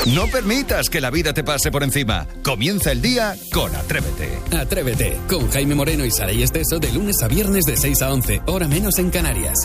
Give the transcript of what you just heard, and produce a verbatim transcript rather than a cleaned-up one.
No permitas que la vida te pase por encima. Comienza el día con Atrévete. Atrévete, con Jaime Moreno y Saray Esteso de lunes a viernes de seis a once, hora menos en Canarias.